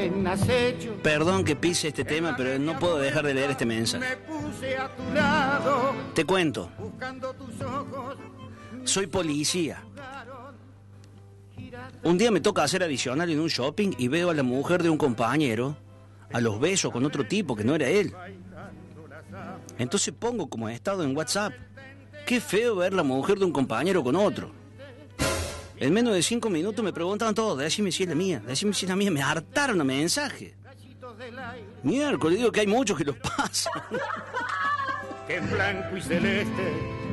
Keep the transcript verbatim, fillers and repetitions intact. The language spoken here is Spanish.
en acecho. Perdón que pise este tema, pero no puedo dejar de leer este mensaje. Me puse a tu lado, Te cuento. buscando tus ojos. Soy policía. Un día me toca hacer adicional en un shopping y veo a la mujer de un compañero a los besos con otro tipo que no era él. Entonces pongo como estado en WhatsApp: qué feo ver la mujer de un compañero con otro. En menos de cinco minutos me preguntaban todos: decime si es la mía, decime si es la mía. Me hartaron a mensaje. Miércoles, digo que hay muchos que los pasan. Que en blanco y celeste